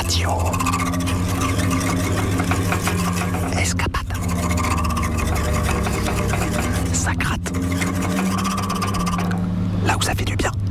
Radio. Escapade. Ça gratte. Là où ça fait du bien.